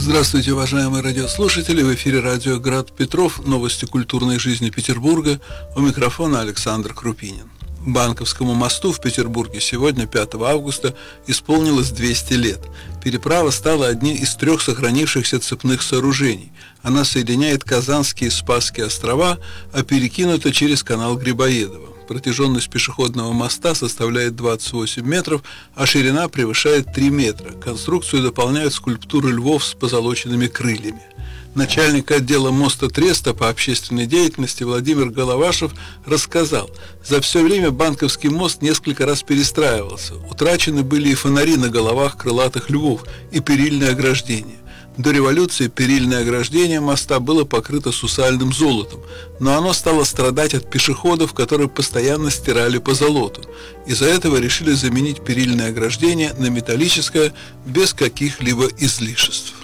Здравствуйте, уважаемые радиослушатели! В эфире радио «Град Петров». Новости культурной жизни Петербурга. У микрофона Александр Крупинин. Банковскому мосту в Петербурге сегодня, 5 августа, исполнилось 200 лет. Переправа стала одним из 3 сохранившихся цепных сооружений. Она соединяет Казанские и Спасские острова, а перекинута через канал Грибоедова. Протяженность пешеходного моста составляет 28 метров, а ширина превышает 3 метра. Конструкцию дополняют скульптуры львов с позолоченными крыльями. Начальник отдела моста Треста по общественной деятельности Владимир Головашев рассказал, за все время Банковский мост несколько раз перестраивался. Утрачены были и фонари на головах крылатых львов, и перильное ограждение. До революции перильное ограждение моста было покрыто сусальным золотом, но оно стало страдать от пешеходов, которые постоянно стирали позолоту. Из-за этого решили заменить перильное ограждение на металлическое без каких-либо излишеств.